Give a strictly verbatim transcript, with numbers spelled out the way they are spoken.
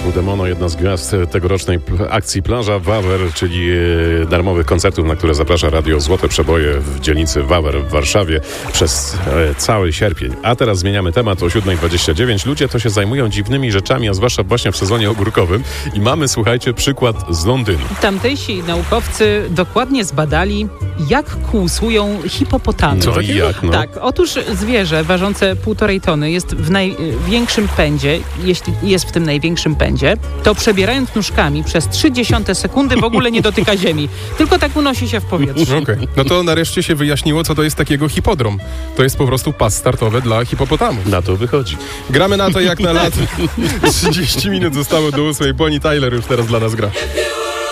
zespół Demono, jedna z gwiazd tegorocznej akcji Plaża Wawer, czyli darmowych koncertów, na które zaprasza Radio Złote Przeboje w dzielnicy Wawer w Warszawie przez cały sierpień. A teraz zmieniamy temat o siódma dwadzieścia dziewięć. Ludzie to się zajmują dziwnymi rzeczami, a zwłaszcza właśnie w sezonie ogórkowym. I mamy, słuchajcie, przykład z Londynu. Tamtejsi naukowcy dokładnie zbadali, jak kłusłują hipopotamy. Co i jak, no? Tak, otóż zwierzę ważące półtorej tony jest w największym pędzie, jeśli jest w tym największym pędzie, to przebierając nóżkami przez trzy dziesiąte sekundy w ogóle nie dotyka ziemi. Tylko tak unosi się w powietrzu. Okej. Okay. No to nareszcie się wyjaśniło, co to jest takiego hipodrom. To jest po prostu pas startowy dla hipopotamów. Na to wychodzi. Gramy na to jak na lat. trzydzieści minut zostało do ósmej. Bonnie Tyler już teraz dla nas gra.